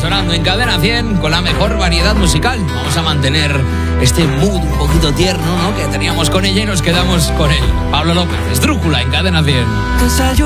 sonando en Cadena 100 con la mejor variedad musical. Vamos a mantener este mood un poquito tierno, ¿no?, que teníamos con ella y nos quedamos con él. Pablo López, Esdrújula en Cadena 100.